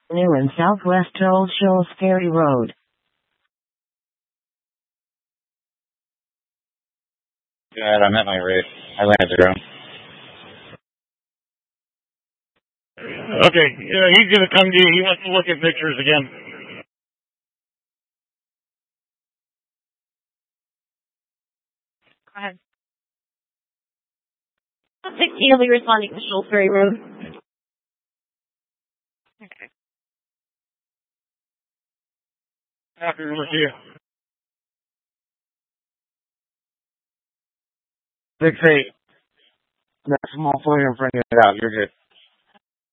New and Southwest Old Shoals Ferry Road. Good, I'm at my race. I landed 0. Okay, he's going to come to you. He wants to look at pictures again. Go ahead. 16, he'll be responding to Shoals Ferry Road. Okay. After with you. 6-8. That's small footing and bringing it out. You're good.